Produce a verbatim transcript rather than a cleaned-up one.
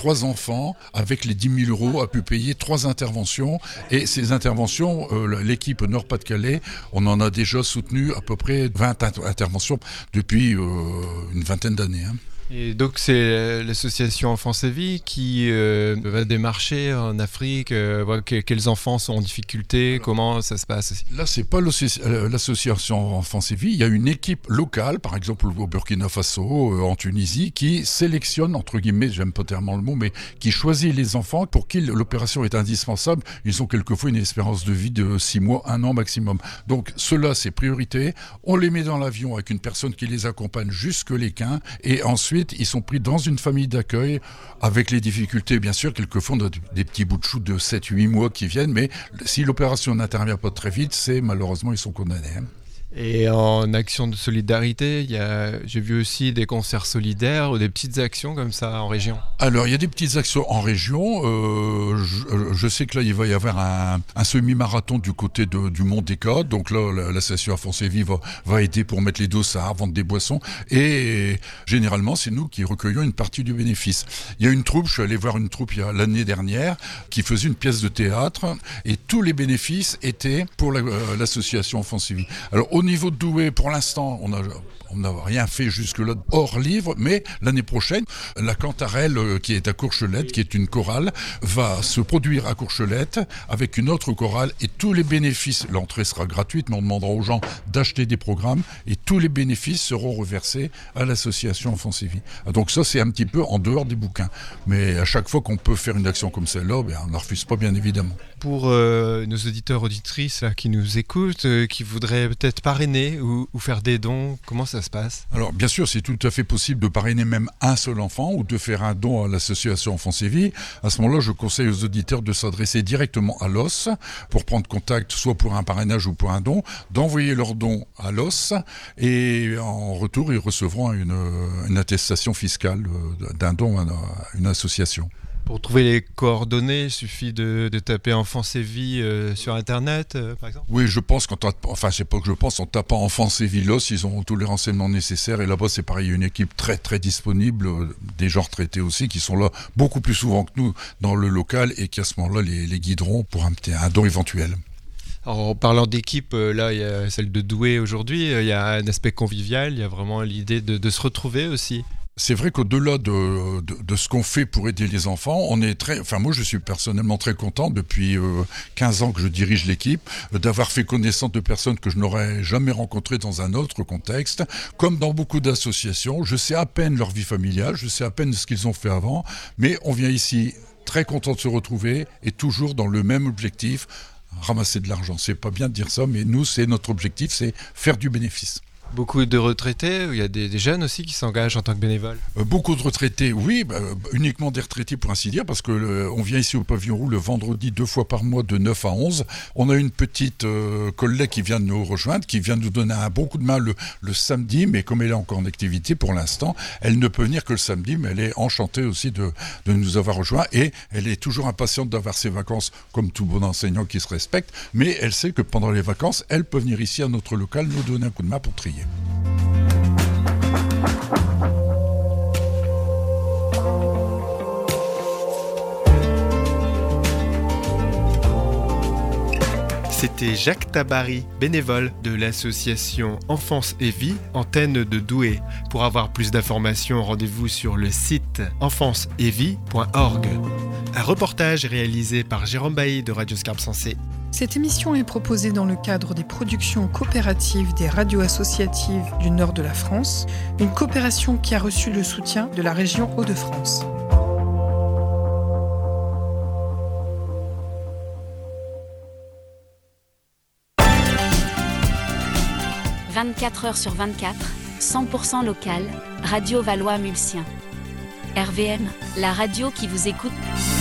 trois enfants, avec les dix mille euros, a pu payer trois interventions. Et ces interventions, euh, l'équipe Nord-Pas-de-Calais, on en a déjà soutenu à peu près vingt interventions depuis euh, une vingtaine d'années. Hein. Et donc c'est l'association Enfance et Vie qui euh, va démarcher en Afrique, euh, voir que, quels enfants sont en difficulté, alors, comment ça se passe aussi. Là c'est pas l'association Enfance et Vie, il y a une équipe locale, par exemple au Burkina Faso, euh, en Tunisie, qui sélectionne, entre guillemets, j'aime pas tellement le mot, mais qui choisit les enfants pour qui l'opération est indispensable. Ils ont quelquefois une espérance de vie de six mois, un an maximum. Donc ceux-là c'est priorité, on les met dans l'avion avec une personne qui les accompagne jusque les quins, et ensuite ils sont pris dans une famille d'accueil avec les difficultés, bien sûr, quelquefois on a des petits bouts de chou de sept huit mois qui viennent, mais si l'opération n'intervient pas très vite, c'est malheureusement ils sont condamnés. Hein. Et en action de solidarité, il y a, j'ai vu aussi des concerts solidaires ou des petites actions comme ça en région. Alors, il y a des petites actions en région. Euh, je, je sais que là, il va y avoir un, un semi-marathon du côté de, du Mont des Côtes. Donc là, l'association Enfance et Vie va, va aider pour mettre les dossards, vendre des boissons. Et généralement, c'est nous qui recueillons une partie du bénéfice. Il y a une troupe, je suis allé voir une troupe il y a, l'année dernière, qui faisait une pièce de théâtre. Et tous les bénéfices étaient pour la, euh, l'association Enfance et Vie. Alors, au niveau de Douai, pour l'instant, on a... On n'a rien fait jusque-là hors livre, mais l'année prochaine, la Cantarelle euh, qui est à Courchelette, qui est une chorale, va se produire à Courchelette avec une autre chorale et tous les bénéfices, l'entrée sera gratuite, mais on demandera aux gens d'acheter des programmes et tous les bénéfices seront reversés à l'association Enfance et Vie. Donc ça, c'est un petit peu en dehors des bouquins. Mais à chaque fois qu'on peut faire une action comme celle-là, ben, on ne refuse pas, bien évidemment. Pour euh, nos auditeurs, auditrices là, qui nous écoutent, euh, qui voudraient peut-être parrainer ou, ou faire des dons, comment ça se passe ? Alors bien sûr, c'est tout à fait possible de parrainer même un seul enfant ou de faire un don à l'association Enfance et Vie. À ce moment-là, je conseille aux auditeurs de s'adresser directement à l'O S pour prendre contact, soit pour un parrainage ou pour un don, d'envoyer leur don à l'O S et en retour, ils recevront une, une attestation fiscale d'un don à une association. Pour trouver les coordonnées, il suffit de, de taper Enfance et Vie euh, sur Internet, euh, par exemple ? Oui, je pense qu'en tape, enfin, c'est pas que je pense, en tapant Enfance et Vie L O S, ils ont tous les renseignements nécessaires. Et là-bas, c'est pareil, il y a une équipe très, très disponible, euh, des gens retraités aussi, qui sont là beaucoup plus souvent que nous dans le local et qui, à ce moment-là, les, les guideront pour un, un don éventuel. Alors, en parlant d'équipe, euh, là, il y a celle de Douai aujourd'hui, euh, il y a un aspect convivial, il y a vraiment l'idée de, de se retrouver aussi. C'est vrai qu'au-delà de, de, de ce qu'on fait pour aider les enfants, on est très, enfin moi je suis personnellement très content depuis euh, quinze ans que je dirige l'équipe, euh, d'avoir fait connaissance de personnes que je n'aurais jamais rencontrées dans un autre contexte. Comme dans beaucoup d'associations, je sais à peine leur vie familiale, je sais à peine ce qu'ils ont fait avant, mais on vient ici très content de se retrouver et toujours dans le même objectif, ramasser de l'argent. C'est pas bien de dire ça, mais nous c'est notre objectif, c'est faire du bénéfice. Beaucoup de retraités, il y a des, des jeunes aussi qui s'engagent en tant que bénévoles. Euh, beaucoup de retraités, oui, bah, uniquement des retraités pour ainsi dire, parce que le, on vient ici au Pavillon Roux le vendredi deux fois par mois de neuf à onze. On a une petite euh, collègue qui vient de nous rejoindre, qui vient de nous donner un bon coup de main le, le samedi, mais comme elle est encore en activité pour l'instant, elle ne peut venir que le samedi, mais elle est enchantée aussi de, de nous avoir rejoints et elle est toujours impatiente d'avoir ses vacances, comme tout bon enseignant qui se respecte, mais elle sait que pendant les vacances, elle peut venir ici à notre local nous donner un coup de main pour trier. C'était Jacques Tabary, bénévole de l'association Enfance et Vie, antenne de Douai. Pour avoir plus d'informations, rendez-vous sur le site enfance et vie point org. Un reportage réalisé par Jérôme Bailly de Radio Scarpe Sensée. Cette émission est proposée dans le cadre des productions coopératives des radios associatives du nord de la France, une coopération qui a reçu le soutien de la région Hauts-de-France. vingt-quatre heures sur vingt-quatre, cent pour cent local, Radio Valois-Mulsien. R V M, la radio qui vous écoute.